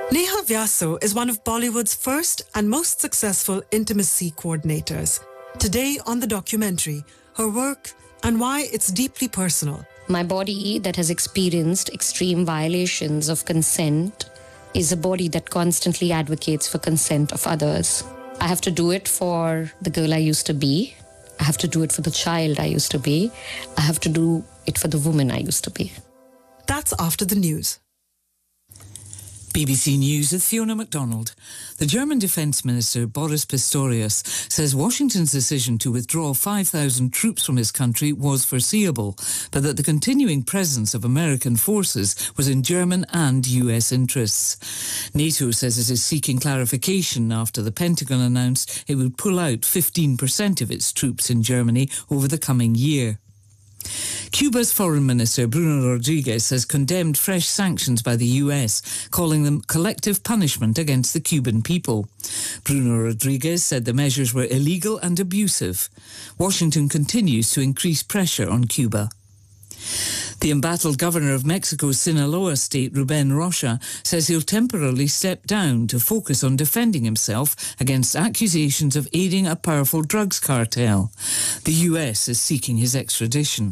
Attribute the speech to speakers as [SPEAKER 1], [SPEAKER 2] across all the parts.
[SPEAKER 1] Neha Vyaso is one of Bollywood's first and most successful intimacy coordinators. Today on the documentary, her work and why it's deeply personal.
[SPEAKER 2] My body that has experienced extreme violations of consent is a body that constantly advocates for consent of others. I have to do it for the girl I used to be. I have to do it for the child I used to be. I have to do it for the woman I used to be.
[SPEAKER 1] That's after the news.
[SPEAKER 3] BBC News with Fiona MacDonald. The German Defence Minister Boris Pistorius says Washington's decision to withdraw 5,000 troops from his country was foreseeable, but that the continuing presence of American forces was in German and US interests. NATO says it is seeking clarification after the Pentagon announced it would pull out 15% of its troops in Germany over the coming year. Cuba's Foreign Minister Bruno Rodriguez has condemned fresh sanctions by the US, calling them collective punishment against the Cuban people. Bruno Rodriguez said the measures were illegal and abusive. Washington continues to increase pressure on Cuba. The embattled governor of Mexico's Sinaloa state, Ruben Rocha, says he'll temporarily step down to focus on defending himself against accusations of aiding a powerful drugs cartel. The US is seeking his extradition.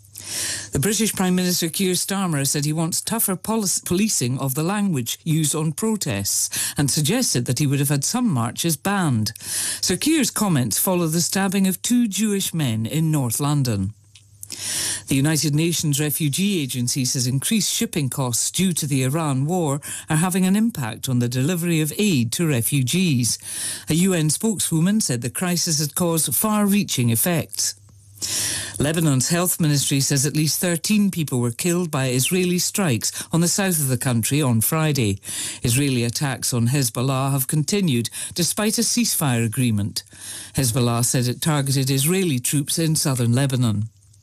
[SPEAKER 3] The British Prime Minister Keir Starmer said he wants tougher policing of the language used on protests and suggested that he would have had some marches banned. Sir Keir's comments follow the stabbing of 2 Jewish men in North London. The United Nations Refugee Agency says increased shipping costs due to the Iran war are having an impact on the delivery of aid to refugees. A UN spokeswoman said the crisis had caused far-reaching effects. Lebanon's health ministry says at least 13 people were killed by Israeli strikes on the south of the country on Friday. Israeli attacks on Hezbollah have continued despite a ceasefire agreement. Hezbollah said it targeted Israeli troops in southern Lebanon.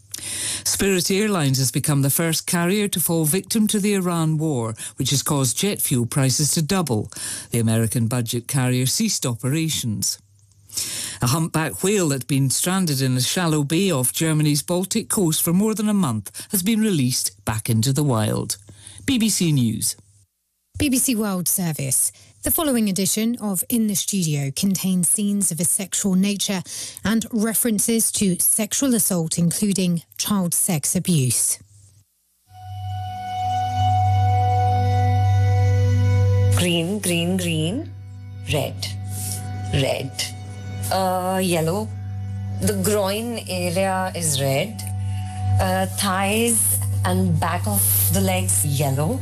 [SPEAKER 3] Spirit Airlines has become the first carrier to fall victim to the Iran war, which has caused jet fuel prices to double. The American budget carrier ceased operations. A humpback whale that had been stranded in a shallow bay off Germany's Baltic coast for more than a month has been released back into the wild. BBC News.
[SPEAKER 4] BBC World Service. The following edition of In the Studio contains scenes of a sexual nature and references to sexual assault, including child sex abuse.
[SPEAKER 5] Green, green, green. Red, red. Yellow. The groin area is red. Thighs and back of the legs yellow.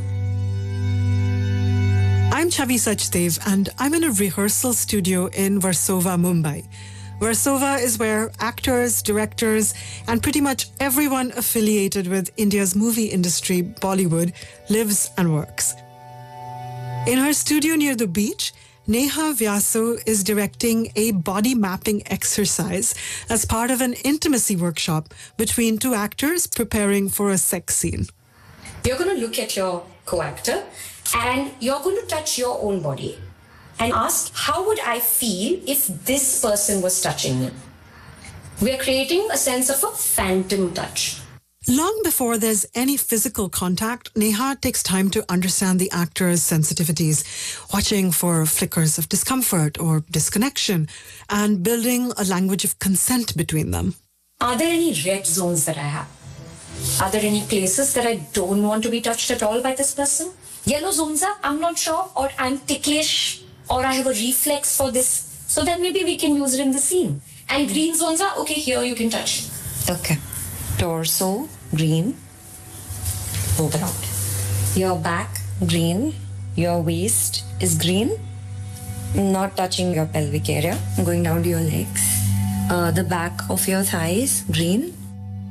[SPEAKER 1] I'm Chavi Sachdev and I'm in a rehearsal studio in Versova, Mumbai. Versova is where actors, directors and pretty much everyone affiliated with India's movie industry, Bollywood, lives and works. In her studio near the beach, Neha Vyaso is directing a body mapping exercise as part of an intimacy workshop between 2 actors preparing for a sex scene.
[SPEAKER 6] You're going to look at your co-actor and you're going to touch your own body and ask, how would I feel if this person was touching me? We're creating a sense of a phantom touch.
[SPEAKER 1] Long before there's any physical contact, Neha takes time to understand the actor's sensitivities, watching for flickers of discomfort or disconnection, and building a language of consent between them.
[SPEAKER 6] Are there any red zones that I have? Are there any places that I don't want to be touched at all by this person? Yellow zones are, I'm not sure, or I'm ticklish, or I have a reflex for this. So then maybe we can use it in the scene. And green zones are, okay, here you can touch.
[SPEAKER 5] Okay. Torso, green. Move around. Your back, green. Your waist is green. Not touching your pelvic area. Going down to your legs. The back of your thighs, green.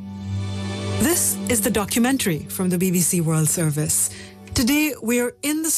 [SPEAKER 1] This is the documentary from the BBC World Service. Today, we're in the